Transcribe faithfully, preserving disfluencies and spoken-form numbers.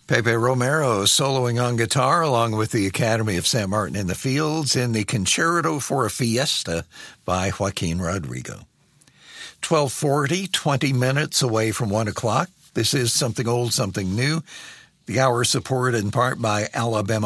Pepe Romero soloing on guitar along with the Academy of San Martin in the Fields in the Concerto for a Fiesta by Joaquin Rodrigo. twelve forty, twenty minutes away from one o'clock. This is Something Old, Something New. The hour supported in part by Alabama